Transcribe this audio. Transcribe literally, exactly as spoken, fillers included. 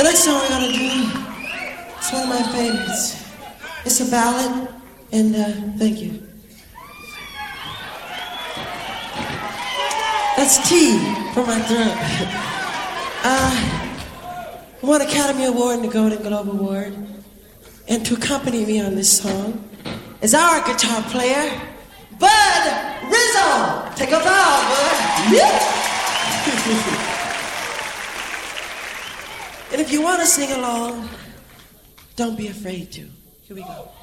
The next song we're gonna do, it's one of my favorites. It's a ballad, and uh, thank you. That's tea for my throat. uh, won Academy Award and the Golden Globe Award. And to accompany me on this song is our guitar player, Bud Rizzo. Take a bow, Bud. Yeah. And if you want to sing along, don't be afraid to. Here we go.